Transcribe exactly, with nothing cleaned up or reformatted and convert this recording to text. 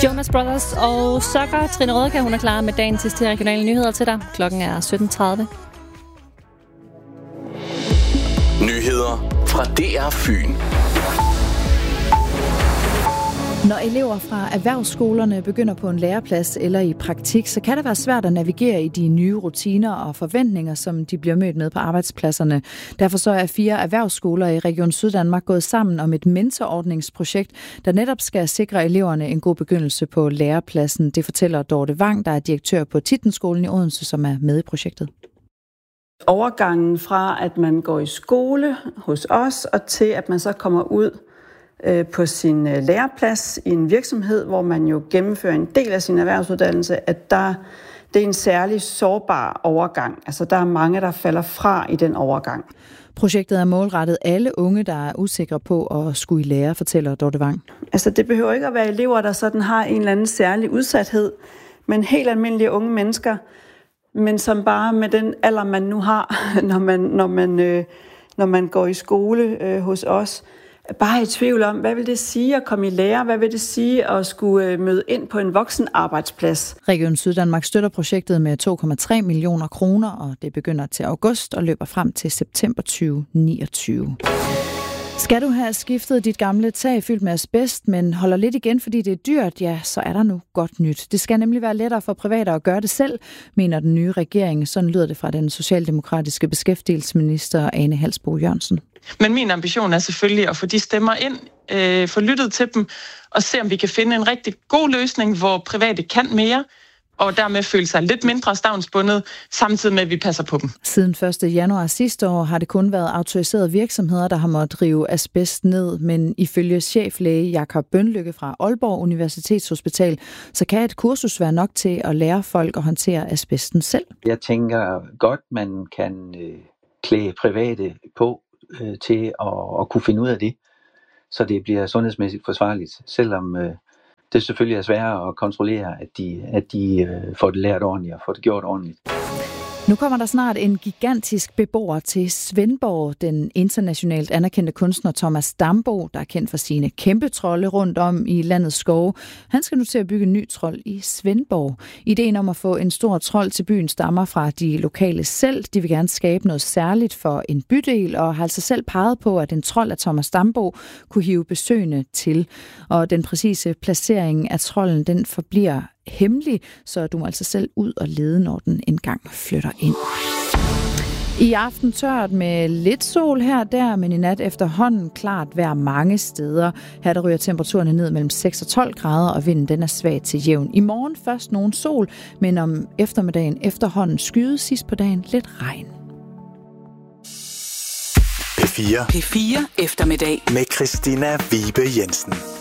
Jonas Brothers og Sucker. Trine Rødekær, hun er klar med dagens sidste regionale nyheder til dig. Klokken er sytten tredive. Nyheder fra D R Fyn. Når elever fra erhvervsskolerne begynder på en læreplads eller i praktik, så kan det være svært at navigere i de nye rutiner og forventninger, som de bliver mødt med på arbejdspladserne. Derfor så er fire erhvervsskoler i Region Syddanmark gået sammen om et mentorordningsprojekt, der netop skal sikre eleverne en god begyndelse på lærepladsen. Det fortæller Dorte Wang, der er direktør på Tittenskolen i Odense, som er med i projektet. Overgangen fra, at man går i skole hos os, og til at man så kommer ud på sin læreplads i en virksomhed, hvor man jo gennemfører en del af sin erhvervsuddannelse, at der, det er en særlig sårbar overgang. Altså der er mange, der falder fra i den overgang. Projektet er målrettet alle unge, der er usikre på at skulle i lære, fortæller Dorte Wang. Altså det behøver ikke at være elever, der sådan har en eller anden særlig udsathed, men helt almindelige unge mennesker, men som bare med den alder, man nu har, når man, når man, øh, når man går i skole øh, hos os, bare i tvivl om, hvad vil det sige at komme i lære? Hvad vil det sige at skulle møde ind på en voksenarbejdsplads? Region Syddanmark støtter projektet med to komma tre millioner kroner, og det begynder til august og løber frem til september tyve niogtyve. Skal du have skiftet dit gamle tag fyldt med asbest, men holder lidt igen, fordi det er dyrt, ja, så er der nu godt nyt. Det skal nemlig være lettere for private at gøre det selv, mener den nye regering. Sådan lyder det fra den socialdemokratiske beskæftigelsesminister Ane Halsboe Jørgensen. Men min ambition er selvfølgelig at få de stemmer ind, øh, få lyttet til dem, og se om vi kan finde en rigtig god løsning, hvor private kan mere, og dermed føle sig lidt mindre stavnsbundet, samtidig med, at vi passer på dem. Siden første januar sidste år har det kun været autoriserede virksomheder, der har måttet rive asbest ned, men ifølge cheflæge Jakob Bønlykke fra Aalborg Universitetshospital, så kan et kursus være nok til at lære folk at håndtere asbesten selv. Jeg tænker godt, man kan øh, klæde private på øh, til at, at kunne finde ud af det, så det bliver sundhedsmæssigt forsvarligt, selvom øh, det selvfølgelig er sværere at kontrollere, at de, at de øh, får det lært ordentligt og får det gjort ordentligt. Nu kommer der snart en gigantisk beboer til Svendborg. Den internationalt anerkendte kunstner Thomas Dambo, der er kendt for sine kæmpe trolde rundt om i landets skove. Han skal nu til at bygge en ny trold i Svendborg. Ideen om at få en stor trold til byen stammer fra de lokale selv. De vil gerne skabe noget særligt for en bydel, og har altså selv peget på, at en trold af Thomas Dambo kunne hive besøgende til. Og den præcise placering af trolden, den forbliver hemmelig, så du må altså selv ud og lede, når den engang flytter ind. I aften tørt med lidt sol her og der, men i nat efterhånden klart vejr mange steder. Her der ryger temperaturerne ned mellem seks og tolv grader, og vinden den er svag til jævn. I morgen først nogen sol, men om eftermiddagen efterhånden skyde, sidst på dagen lidt regn. P fire. P fire eftermiddag med Christina Vibe Jensen.